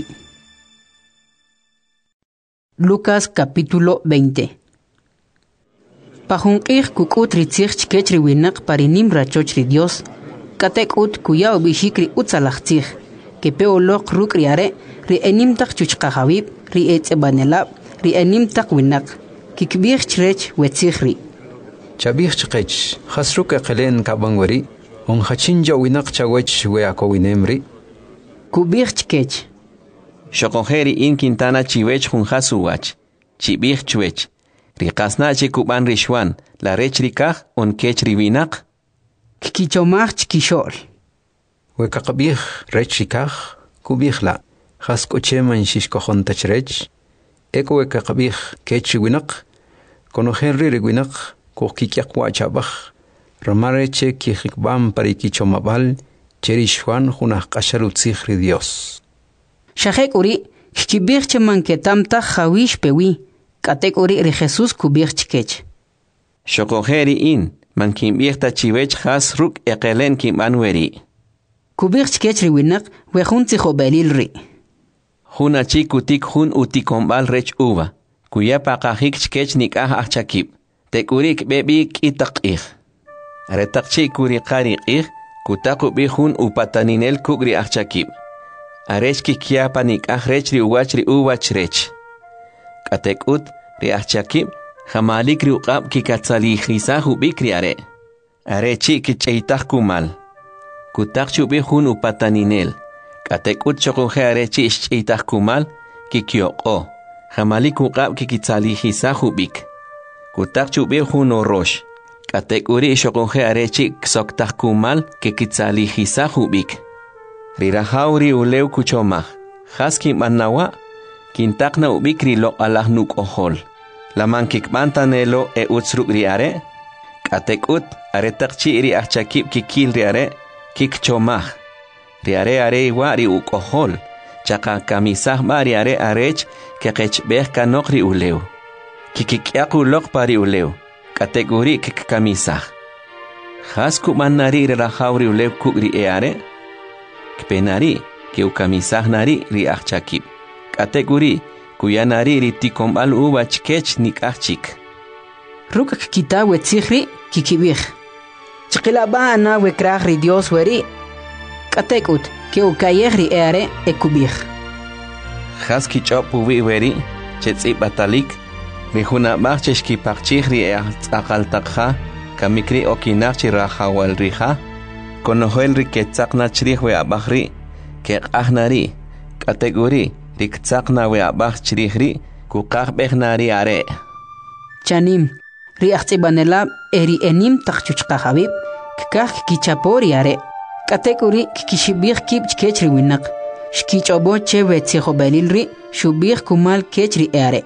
Lucas capítulo veinte. Pajunqih kukut ritzig chkech ribinak parinim rachoch ri Dios katekut kuyao bishikri utzalachtzig kepeolok ruk riare ri enimtak chuchqahabib ri etzebanelab ri enimtak winak kikbih chrech wetzigri Chabih chqech, khasruk aqelen kabangwari, on hachinja winak chawech weakowinemri. Kubih chkech. Shokonjeri in Quintana chiwech hun hasuwach. Chibih chwech. Rikasna chikuban rishwan, la rech rikaj on kech riwinak. Kikichomach chkishol. Wekakabih rech rikaj, kubih la. Haskocheman shishkohon tachrech. Eko wekakabih kech riwinak. Konojenri riwinak, kokikyak chabach. Ramareche kijikbam parikichomabal, cherishwan hunaj kasharutzich ri Dios. Shahek uri, kibir cheman ketamta jawish pewi, katek uri ri Jesus kubir chkech. Shokojeri in, man kimbirta chivech has ruk ekelen kimbanweri. Kubir chkech ri winak, wehun tijobelil ri. Huna chikutik hun utikombal rech uva, kuya pakahik chkech nikah achakib, tekurik bebik itak ich. Aretak chikuri karik ich, kutaku bihun upataninel kugri achakib. Arech kikiapa nikah rech ri uwach ri uwach rech. Katekut ri achakib, jamalik ri uqab kikatzalihisa hubikri are. Arechi kicheitak kumal. Kutak chubihun upataninel. Katekut chokonje arechi ischeitak kumal, kikioko. Jamalik uqab kikitzalihisa hubik. Kutak chubihun orosh. Katekuri chokonje arechi ksoktak kumal, kikitzalihisa hubik. Rirahauri uleu kuchomah. Haski manawa, kintakna ubikri lo alah nuk ohol. Laman kikbantanelo e utsruk riare. Katekut aretakchi ri achakib kikil riare, kikchomah. Riare are iwa ri uk ohol. Chaka kamisah ma riare arech kekechbeh kanok ri uleu. Kikikyaku lok pari uleu. Katekuri kikkamisah. Hasku manari rirahauri uleu kuk ri eare. Kpenari, que ukamisah nari ri achakib. Kateguri, kuya nari ri tikombal uwa chkech nik achik. Rukak kita wetzihri kikibih. Chikilaba ana wekrah ri Dios weri. Katekut, que ukayeh ri eare ekubih. Haski chopu wi weri, chetzi batalik, ri hunabach cheshki pakchih ri eachakal takha, kamikri okinach rahawal riha. Konohel riketzakna chrih we abahri, ke ahnari, kategori, riktzakna we abah chrihri, kukah behnari are. Chanim, riachtibanelab eri enim takchuchka habib, kikah kichapori are. Kategori kikishibih kib chkechri winak, shkichobo che wetziho belilri, shubih kumal kechri are.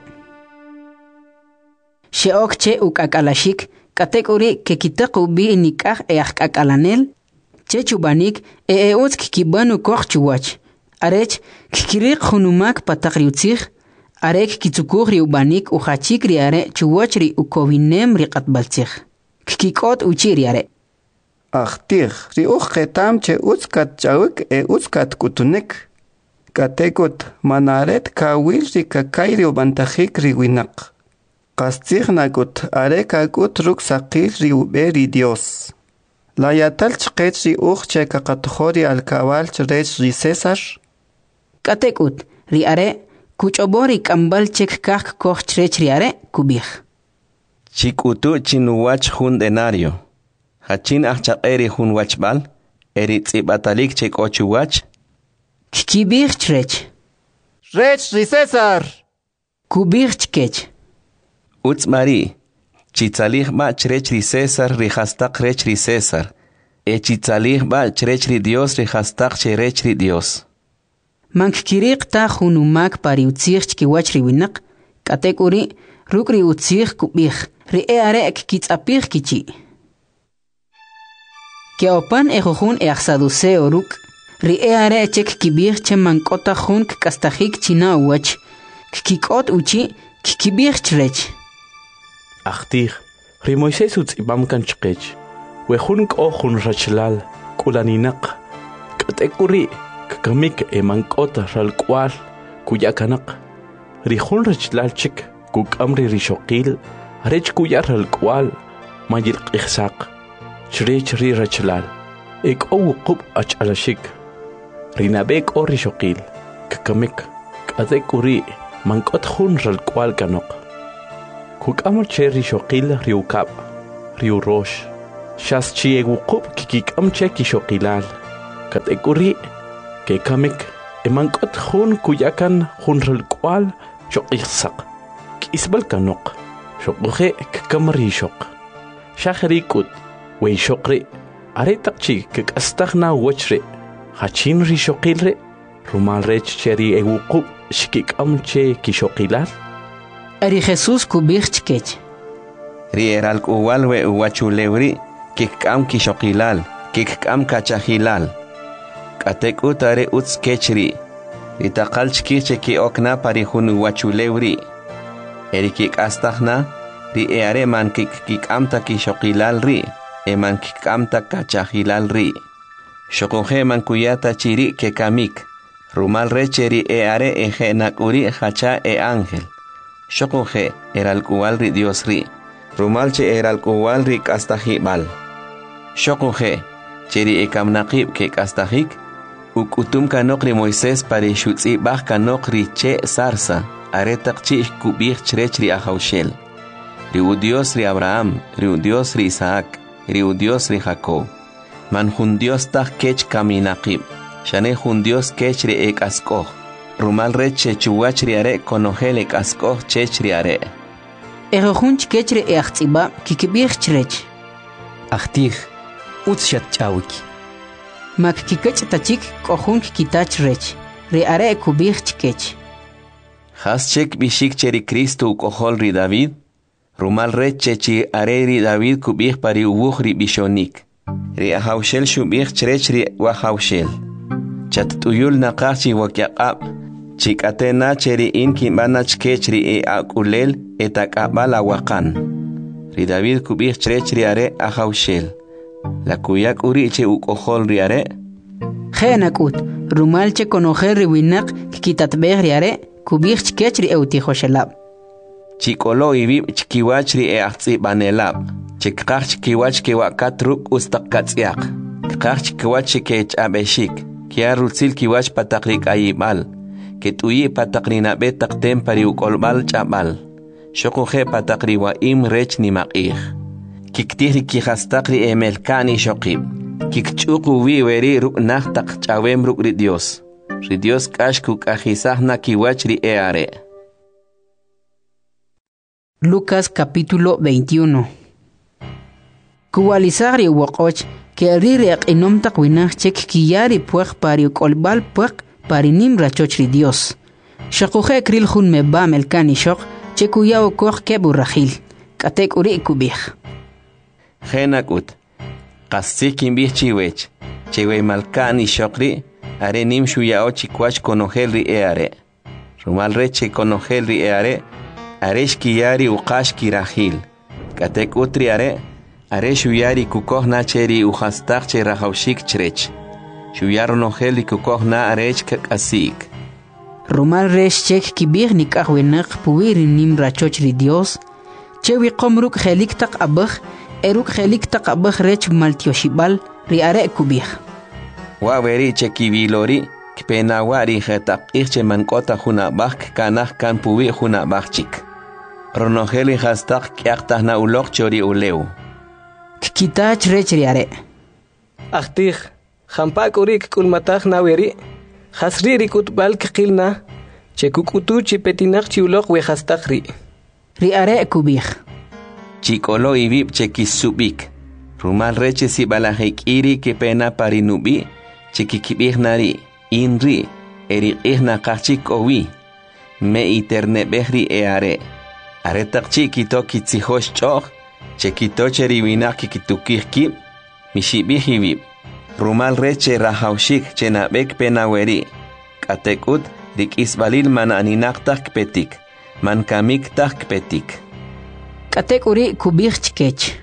Sheok che ukakalashik, kategori ke kitaku bi nikah eachkakalanel, Chechubanik e eots kikibanu kochchuwach. Arech kikirik hunumak patakriutzich. Arek kitsukuhri ubanik uchachikri are chuwachri ukowinem riqatbaltzich. Kikikot uchiri are. Achtich ri uchetam che utskat chawik e utskat kutunik. Katekut manaret kawil ri kakayri ubantajik ri winak. Kastich nagut are kakut ruk sakil ri uberi Dios. La yatal chqech ri uch che kakatuhori al kawal chrech ri César. Katekut, ri are, kuchobori kambal chek kak koch chrech ri are, kubih. Chikutu chinuwach hun denario. Hachin achaqeri hun wachbal, eri tzibatalik chek ochuwach. Kikibih chrech. Rech ri César. Kubih chkech. Utz mari. Chitzalih ba chrech ri César ri hastak rech ri César. E chitzalih ba chrech ri Dios ri hastak cherech ri Dios. Mankirik ta hunumak pari utzich chkiwach ri winak. Katek uri ruk ri utzich kubih. Ri e are ek kitzapih kichi. Keopan e jujun e axaduseo ruk. Ri e are chek kibih che mankota jun kastahik china uwach. Kikot uchi kikibih chrech. Achtih, ri Moisés utzibam kan chqech. Wehun kohun rachlal, kulaninak. Katekuri, kakamik e mankota ralkwal, kuyakanak. Ri hun rachlal chik, kukamri rishokil, rech kuyar ralkwal, mayil qihsak. Chrech ri rachlal, ek owu qub ach alashik. Rinabek o rishokil, kakamik, katekuri, mankot hun ralkwal kanok. Kukamul che rishokil riukab, riurosh. Shas chiegukub kikikam che kishokilal. Katekuri ke kamik emankot hun kuyakan hunrel kwal shokirsak. Kisbal kanok. Shokbuhe kakamri shok. Shahrikut wey shokri. Aretakchi kikastagna wachri. Hachin ri shokilre. Rumal rech cheri egukub shikikam che kishokilal. Ari Jesús kubirchkech. Ri eral uwalwe uwachulewri. Kikam kishokilal. Kikam kachahilal. Katek utare uts kechri. Ritakal chkiche ki okna parihun uwachulewri. Eri kik astagna. Ri eare man kik kikamta kishokilal ri. Eman kikamta kachahilal ri. Shokoje man kuyata chiri ke kamik. Rumal recheri eare eje nakuri hacha e ángel. Shokoje eral kual ri Dios ri. Rumal che eral kual ri kastahibal. Shokoje cheri ekam nakib ke kastahik. Ukutum kanok ri Moisés pare shutzi bach kanok ri che sarsa. Aretak chi kubich chrech ri ahaushel. Riu Dios ri Abraham, riu Dios ri Isaac, riu Dios ri Jacob. Man jun Dios tak kech kaminakib. Shane jun Dios kech ri ek askoh. Rumal reche chuwach ri are konogel ek askoh chech ri are. Ero junch kech ri eachziba kikibich chrech. Achtich, utshat chawiki. Mak kikech tachik kohunk kitach rech. Ri are kubich kech. Has chek bishik cheri Cristo kohol ri David. Rumal reche chi are ri David kubich pari ubuch ri bishonik. Ri ahaushel shubich chrech ri wahaushel. Chat tuyul naqachi wakyaqab. Chikatena cheri in kimbana chkech ri e akulel etakabala wakan. Ri David kubich chrech ri are ahaushel. La kuyak uri che ukohol ri are. Genakut, rumal che konojer ri winak kikitatbeh ri are kubich chkech ri eutihoshelab. Chikolo ibib chkiwach ri e ahtzi banelab. Chikqach chkiwach ke wakatruk ustaqatsiaq. Kqach chkiwach ke chabeshik. Kia rutzil kiwach patakrik ayibal. Ketuyi patakrina betak tempari ukolbal chabal. Shokuhe patakri wa im rech ni maqih. Kiktihri kihastakri emelkani shokib. Kikchuku wi weri ruk nahtak chawem ruk ri Dios. Ri Dios kashkuk ahisahna kiwach ri eare. Lucas capítulo veintiuno. Kuwalizari wakoch que ririak inom takwinach chek kiyari puech pari kolbal puech pari nim rachoch ri Dios. Shakuje kril hun me ba melkani shok chekuyao koch kebu rahil. Katek uri kubich. Genakut. Kastik bich chiwech. Chewe malkani shokri. Are nim shuyao chikwach konogel ri eare. Rumal reche konogel ri eare. Aresh kiyari uqash kirahil. Katek utri are. Are shuyari kukoh na cheri uhastaq che rahaushik chrech. Shuyaro nogeli kukoh na arech kakasik. Rumal resh chek kibir ni kahwenak puwiri nim rachoch ri Dios. Chewi komruk helik tak abach. Eruk helik tak abach rech maltioshibal ri are kubih. Waweri chekibilori. Kpena wari hetak irche mankota huna bak kanah kan puwi huna bakchik. Ronogeli hastak kiaktah na ulok chori uleu. Kitach rech ri are. Achtih, hampak urik kulmatach na weri. Hasri rikut bal kikilna. Chekukutu chipetinach chiulok we hastak ri. Ri are kubih. Chikolo ibib chekisubik. Rumal reche si balahik iri kepena parinubi. Chekikibih nari. Inri. Eri ihna kachik owi. Me iterne behri eare. Aretak chikito kitzihosh choch. Chekito cheriwinak kikitukih kib. Mishibih ibib. Rumal reche rahaushik chenabek penaweri. Katekut rik isbalil man aninaktak petik. Man kamiktak petik. Katek uri kubih chkech.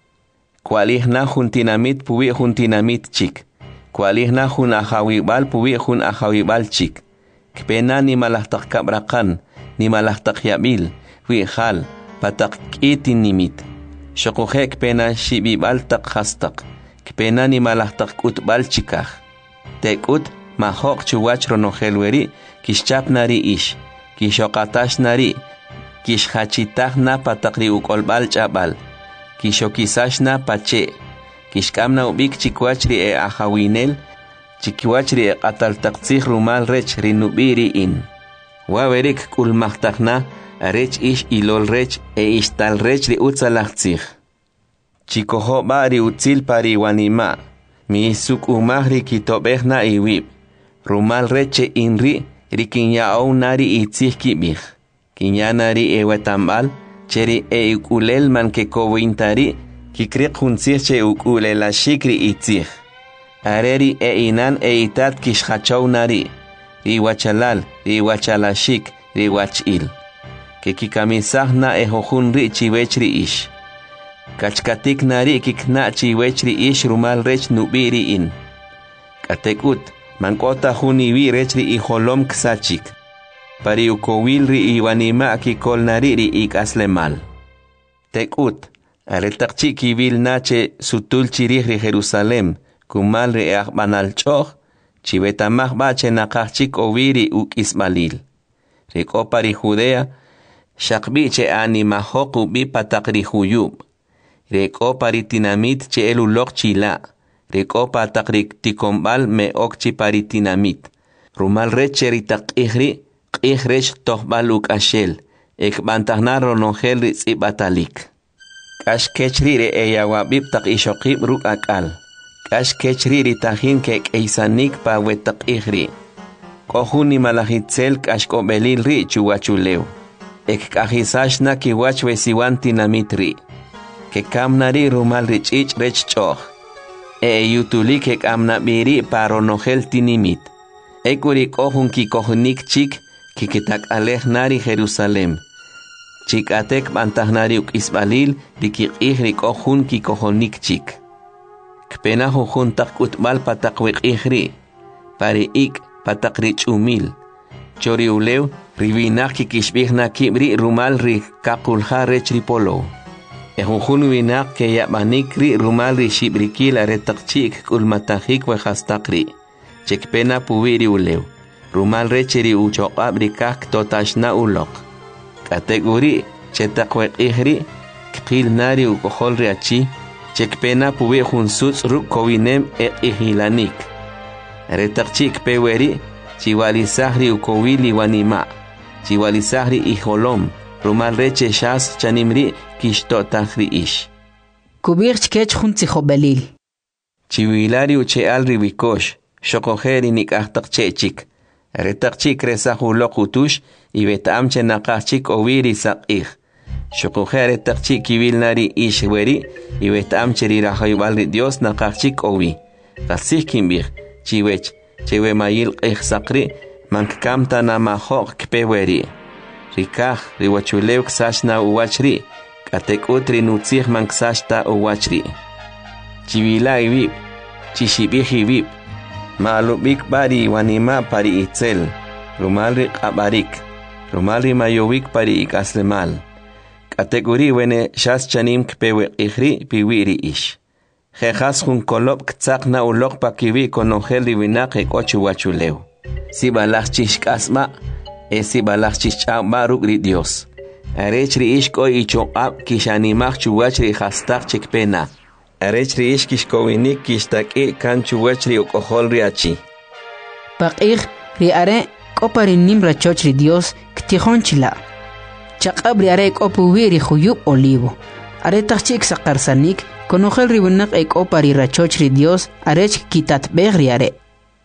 Kualihna juntinamit puwi juntinamit chik. Kualihna jun ahawibal puwi jun ahawibal chik. Kpena ni malahtak kabrakan, ni malahtak yabil, wi hal, patak itin nimit. Shokuhe kpena shibibal tak hastak. Kpena ni malahtak utbal chikah. Tekut mahok chuwach ronohelweri, kishchap nari ish, kishokatash nari, kishhachitah na patakri ukolbal chabal. kishokisashna pache kishkamna ubik chikwachri e ahawinel chikwachri e qataltaqtsij rumal rech rinubiri in wawerik kulmaqtaqna arech ish ilol rech e ishtal rech ri utzalaqtsij chikoho bari utzil pari wanima mi suk umahri kitobehna iwib rumal reche inri rikinya au nari itzij kibih kinyanari e wetambal cheri e ukulel man ke kowintari kikriq huntzij che ukulel ashikri itzij areri e inan e itat kishchachow nari riwachalal riwachalashik riwachil ke kikamisahna e hojunri chiwechri ish kachkatik nari kikna chiwechri ish rumal rech nubiri in katekut mankota huniwi rechri iholom ksachik pari ukowil ri iwanima kikol nari ri ikaslemal tekut aretaqchi kibil nache sutul chirih ri Jerusalem kumal ri ahbanal choh chibetamah bache naqachik oviri uk ismalil riko pari Judea shaqbiche anima hoku bi patakri huyub reko pari tinamit che elulok chila reko patakri tikombal me okchi pari tinamit rumal recheri taqihri qihresh tohbaluk ashel ek bantahnar ronongel ritzibatalik kash kechri re eyawabib tak ishokib ruk akal kash kechri ritahin kek eisanik pa wetaqihri kohuni malahitzel kash kobelil ri chuwachuleu ek kahisashna kiwach wesiwan tinamit ri ke kamnari rumal richich rech choh e yutuli ke kamna biri paronogel tinimit ekuri kohun ki kohunik chik kikitak alej nari Jerusalem chikatek bantahnari uk isbalil dikikih ri kohun ki kohonik chik kpena hujun tak utbal patakwiq ihri pari ik patak rich umil chori ulew ribinak kikishbihna kibri rumal ri kakulha rech ripolo Ejujun winak ke yabanik ri rumal ri shibrikil aretaqchik kulmatahik we hastakri chekpena pubiri ulew rumal recheri uchoqab rikak totashna ulok kategori chetakwe ihri kil nari ukohol ri achi chekpena pubi junsuts ruk kowinem e ihilanik aretaqchik peweri chiwalisahri ukowili wanima chiwalisahri iholom rumal reche shas chanimri kishto tahri ish kubir chkech junti khobelil chiwilari uche alri wikosh shokojeri nikahtak chechik retaqchik resahu loqutush y betamche naqachik oviri saqih shokojeri taqchik kibilnari ish weri y betamche rirahaybal Dios naqachik ovi qasih kimbih chiwech chewe mayil qih saqri mankamta namahok kpeweri rikah riwachulew ksashna uwachri katekutri nutzih man ksashta uwachri chivila ibib chishibih ibib maalubik bari wanima pari itzel rumalri qabarik rumalri mayowik pari ikaslemal kategori wene shas chanim kpewe ihri piwiri ish jejas jun kolop ktzaqna ulok pakiwi konogel ribinak ekochu wachulew sibalach chishkasma esi balach chicham baruk ri Dios arechri ishko ichoqab kishanimach chuwachri hastak chekpena arechri ish kishkowinik kishtaki kan chuwachri ukohol ri achi paqih ri are kopari nimra chochri Dios ktihonchila chaqab ri are kopuwi ri khuyub olivo are tachik saqarsanik konogel ri bunak e kopari rachochri Dios arech kitatbeh ri are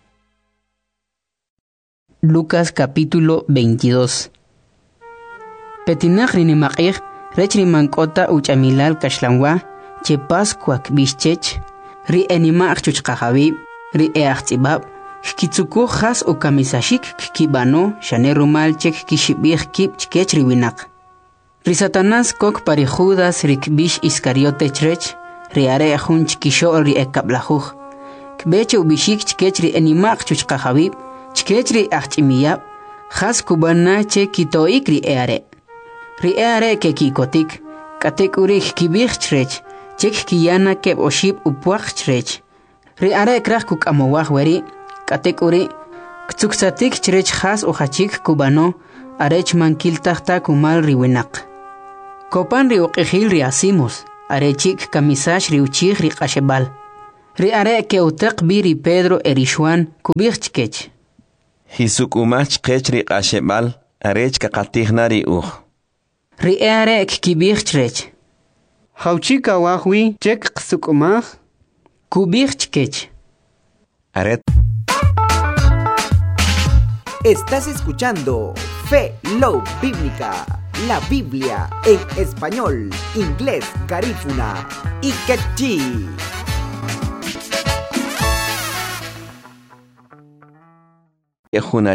Lucas capítulo veintidós. Petinach rinimaqih, rechri mankota uchamilal kashlanwa, che pascua kbischech, ri enimach chuchqahabib, ri eachtibab, kitsuku has o kamisashik kibano, shane rumal chek kishibih kib chkech riwinak. Ri Satanás kok pari Judas ri kbish Iscariote chrech, ri are ajun chkisho ri ekablajuj. Kbeche ubishik chkech ri enimach chuchqahabib, chkechri achimiyab khas kubana che kitoik ri eare ri eare ke kikotik katek urik kibich chrech chek kiyana ke oshib upwach chrech ri are krach kuk amowah weri katek uri ktsuksatik chrech khas o hachik kubano arech mankil tahta kumal ri winak kopan ri oqihil ri asimos arechik kamisash riuchig ri qashebal. Ri are ke utaq biri Pedro erishwan kubirchkech. Hisuk umach qech ri qashebal arech kaqatihnari uj. Ri are kibirchrech. Hauchika wahwi chek qsukumah. Kubirchkech. Aret. Estás escuchando Fe Low Bíblica, la Biblia en español, inglés, garífuna y quechí. Ejuna